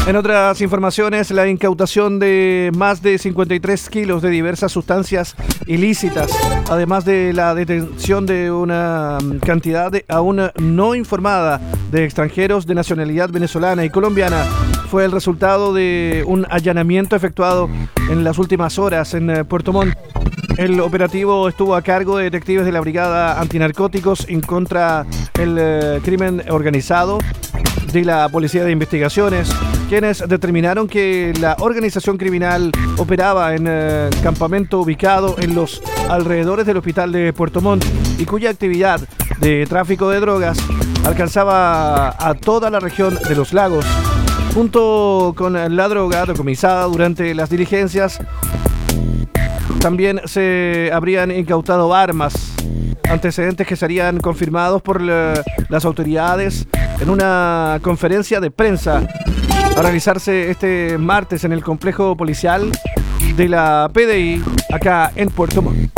En otras informaciones, la incautación de más de 53 kilos de diversas sustancias ilícitas, además de la detención de una cantidad aún no informada de extranjeros de nacionalidad venezolana y colombiana, fue el resultado de un allanamiento efectuado en las últimas horas en Puerto Montt. El operativo estuvo a cargo de detectives de la Brigada Antinarcóticos en contra el crimen organizado de la Policía de Investigaciones, quienes determinaron que la organización criminal operaba en campamento ubicado en los alrededores del hospital de Puerto Montt y cuya actividad de tráfico de drogas alcanzaba a toda la región de los lagos. Junto con la droga decomisada durante las diligencias, también se habrían incautado armas, antecedentes que serían confirmados por las autoridades en una conferencia de prensa a realizarse este martes en el complejo policial de la PDI acá en Puerto Montt.